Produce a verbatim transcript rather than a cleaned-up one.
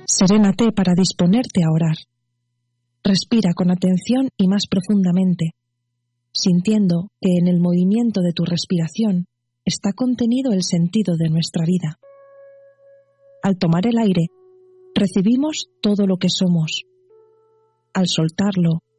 Serénate para disponerte a orar. Respira con atención y más profundamente, sintiendo que en el movimiento de tu respiración está contenido el sentido de nuestra vida. Al tomar el aire, recibimos todo lo que somos. Al soltarlo,